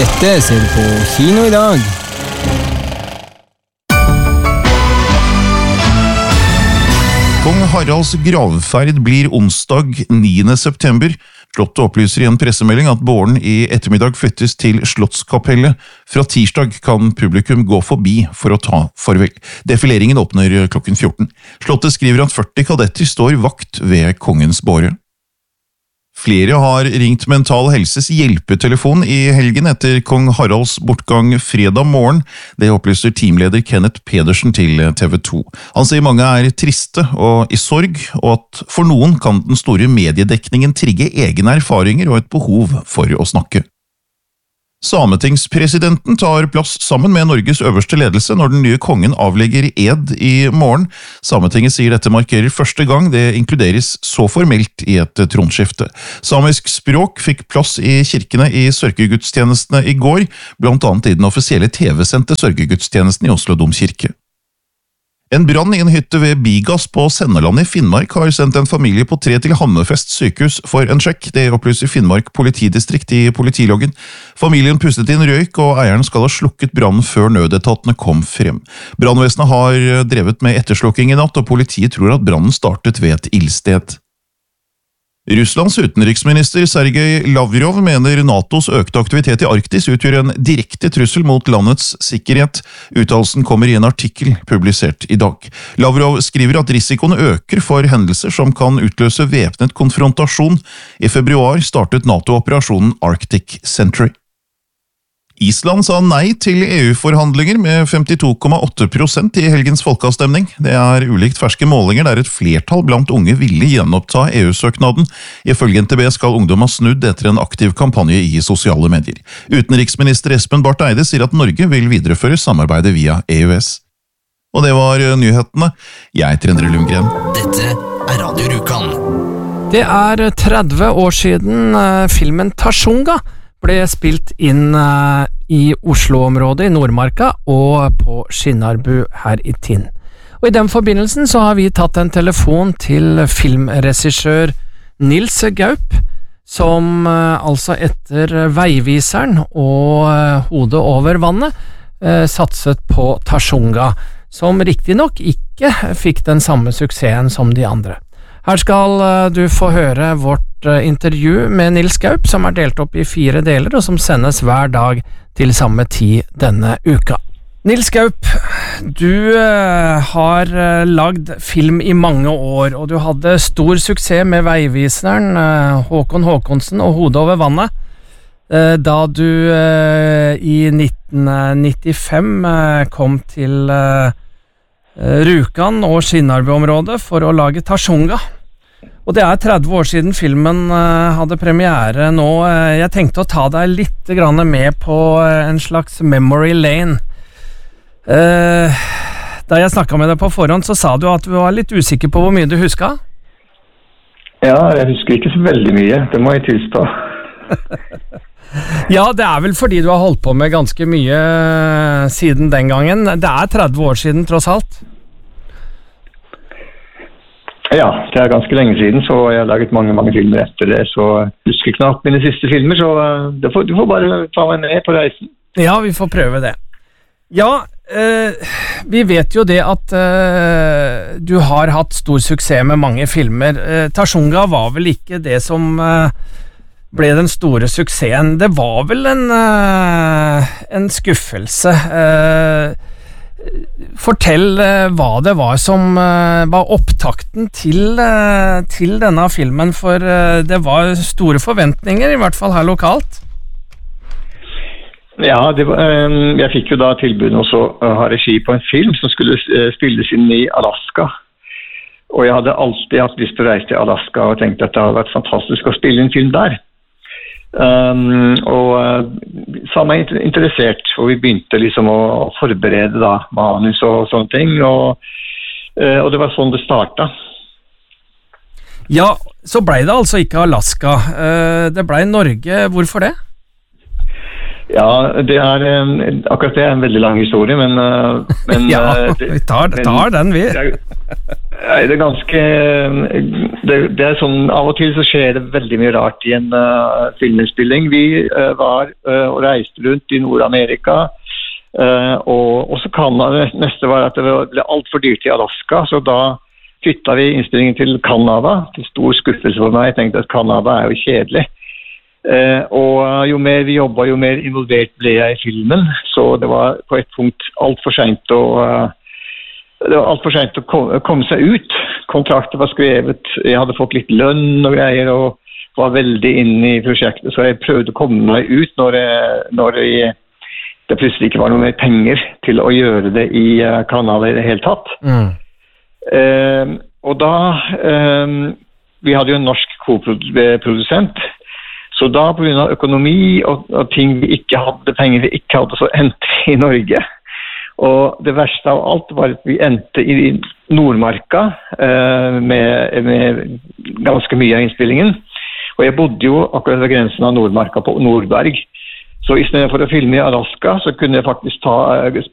Dette ser du på Kino i dag. Kong Haralds gravferd blir onsdag 9. september. Slottet opplyser i en pressemelding at båren i ettermiddag flyttes til Slottskapellet. Fra tirsdag kan publikum gå forbi for å ta farvel. Defileringen åpner klokken 14. Slottet skriver at 40 kadetter står vakt ved kongens båre. Flere har ringt Mental Helses hjelpetelefon i helgen etter kong Haralds bortgang fredag morgen. Det opplyser teamleder Kenneth Pedersen til TV 2. Han sier mange er triste og i sorg, og at for noen kan den store mediedekningen trigge egne erfaringer og et behov for å snakke. Sametingspresidenten tar plass sammen med Norges øverste ledelse når den nye kongen avlegger ed i morgen. Sametinget sier dette markerer første gang det inkluderes så formelt i et tronskifte. Samisk språk fikk plass i kirkene i sørgegudstjenestene i går, blant annet i den offisielle TV-sendte sørgegudstjenesten i Oslo Domkirke. En brann i en hytte ved Bigas på Sennaland i Finnmark har sendt en familie på 3 til Hammerfest sykehus for en sjekk. Det opplyser Finnmark politidistrikt i politiloggen. Familien pustet inn røyk, og eieren skal ha slukket brannen før nødetatene kom frem. Brannvesenet har drevet med etterslukking i natt, og politiet tror at brannen startet ved et ildsted. Russlands utenriksminister Sergej Lavrov mener NATOs økte aktivitet i Arktis utgjør en direkte trussel mot landets sikkerhet. Uttalelsen kommer i en artikkel publisert i dag. Lavrov skriver at risikoen øker for hendelser som kan utløse væpnet konfrontasjon. I februar startet NATO-operasjonen Arctic Sentry. Island sa nei til EU-forhandlinger med 52,8% i helgens folkeavstemning. Det er ulikt ferske målinger der et flertall blant unge ville gjenoppta EU-søknaden. Ifølge NTB skal ungdom ha snudd etter en aktiv kampanje i sosiale medier. Utenriksminister Espen Barth Eide sier at Norge vil videreføre samarbeidet via EØS. Og det var nyhetene. Jeg heter Endre Lundgren. Dette er Radio Rjukan. Det er 30 år siden filmen Tashunga ble spilt inn i Oslo-området i Nordmarka og på Skinnarbu her i Tinn. Og i den forbindelsen så har vi tatt en telefon til filmregissør Nils Gaup, som altså etter Veiviseren og Hodet over vannet satset på Tashunga, som riktignok ikke fikk den samme suksessen som de andre. Her skal du få høre vårt intervju med Nils Gaup, som er delt opp i 4 deler, og som sendes hver dag til samme tid denne uka. Nils Gaup, du har lagd film i mange år, og du hadde stor suksess med Veiviseren, Håkon Håkonsen og Hodet over vannet, da du i 1995 kom til Rjukan og Skinnarbu-området for å lage Tashunga. Og det er 30 år siden filmen hadde premiere nå. Jeg tenkte å ta deg litt med på en slags memory lane. Da jeg snakket med deg på forhånd, så sa du at du var litt usikker på hvor mye du huska? Ja, jeg husker ikke så veldig mye, det må jeg tilstå. Ja, det er vel fordi du har holdt på med ganske mye siden den gangen. Det er 30 år siden, tross alt. Ja, det er ganske lenge siden, så jeg har laget mange filmer etter det, så jeg husker knapt mine siste filmer, så du får bare ta meg med på reisen. Ja, vi får prøve det. Ja, vi vet jo det at du har hatt stor suksess med mange filmer. Tashunga var vel ikke det som ble den store suksessen. Det var vel en skuffelse. Fortell hva det var som var opptakten til denne filmen, for det var store forventninger, i hvert fall her lokalt. Ja, jeg fikk jo da tilbud også å ha regi på en film som skulle spilles inn i Alaska. Og jeg hadde alltid hatt lyst til å reise til Alaska og tenkte at det hadde vært fantastisk å spille en film der. Så meg interessert, og vi begynte liksom å forberede da manus og sånne ting, og det var sånn det startet. Ja, så ble det altså ikke Alaska, det ble Norge. Hvorfor det? Ja, akkurat det en veldig lang historie, men Ja, vi tar den, vi. Det ganske det sånn, av og til så skjer det veldig mye rart i en filminnspilling. Vi var og reiste rundt i Nord-Amerika, og så Canada. Neste var at det ble alt for dyrt i Alaska, så da flyttet vi innspillingen til Canada, til stor skuffelse for meg. Jeg tenkte at Canada jo kjedelig. Og jo mer vi jobbet, jo mer involvert ble jeg i filmen, så det var på et punkt alt for sent å komme seg ut. Kontraktet var skrevet, jeg hadde fått litt lønn og greier, og var veldig inne i prosjektet, så jeg prøvde å komme meg ut når det plutselig ikke var noe mer penger til å gjøre det i Canada i det hele tatt. Og da vi hadde jo en norsk koprodusent, så da på grunn av økonomi og ting vi ikke hadde, penger vi ikke hadde, så endte i Norge. Og det verste av alt var at vi endte i Nordmarka med ganske mye av innspillingen. Og jeg bodde jo akkurat ved grensen av Nordmarka på Nordberg. Så i stedet for å filme i Alaska, så kunne jeg faktisk